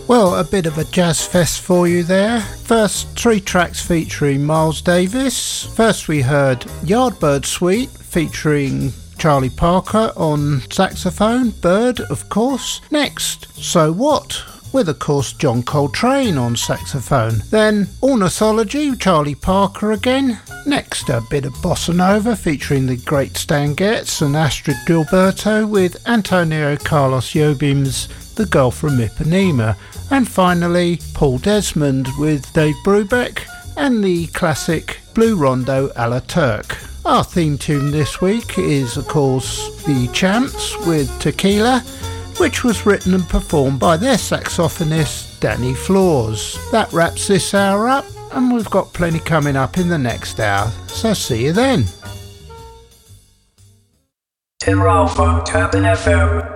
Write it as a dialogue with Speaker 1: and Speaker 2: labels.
Speaker 1: Well, a bit of a jazz fest for you there. First, 3 tracks featuring Miles Davis. First we heard Yardbird Suite featuring Charlie Parker on saxophone, Bird of course. Next, So What? With of course John Coltrane on saxophone. Then Ornithology, Charlie Parker again. Next, a bit of Bossa Nova featuring the great Stan Getz and Astrid Gilberto with Antonio Carlos Jobim's The Girl from Ipanema. And finally, Paul Desmond with Dave Brubeck and the classic Blue Rondo a la Turk. Our theme tune this week is of course The Champs with Tequila, which was written and performed by their saxophonist Danny Flores. That wraps this hour up, and we've got plenty coming up in the next hour, so see you then.
Speaker 2: Tim Ralph on Turban FM.